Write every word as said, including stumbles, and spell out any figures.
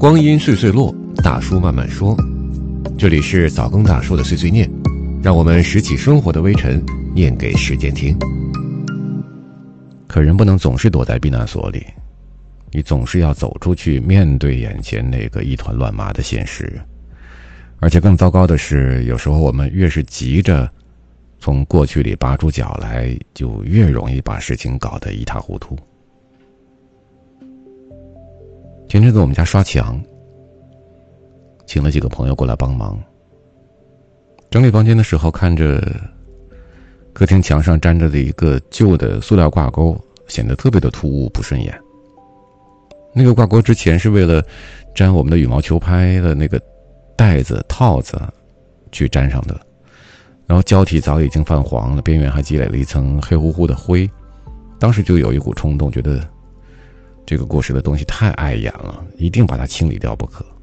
光阴岁岁落，大叔慢慢说。这里是早更大叔的碎碎念，让我们拾起生活的微尘，念给时间听。可人不能总是躲在避难所里，你总是要走出去，面对眼前那个一团乱麻的现实。而且更糟糕的是，有时候我们越是急着从过去里拔出脚来，就越容易把事情搞得一塌糊涂。前阵子我们家刷墙，请了几个朋友过来帮忙。整理房间的时候，看着客厅墙上粘着的一个旧的塑料挂钩，显得特别的突兀不顺眼。那个挂钩之前是为了粘我们的羽毛球拍的那个带子套子去粘上的，然后胶体早已经泛黄了，边缘还积累了一层黑乎乎的灰。当时就有一股冲动，觉得这个过时的东西太碍眼了，一定把它清理掉不可。